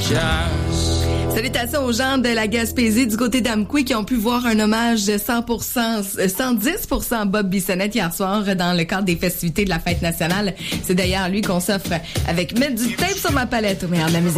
Salutations aux gens de la Gaspésie du côté d'Amqui qui ont pu voir un hommage 110% Bob Bissonnette hier soir dans le cadre des festivités de la fête nationale. C'est d'ailleurs lui qu'on s'offre avec Mettre du tape sur ma palette au meilleur de la musique.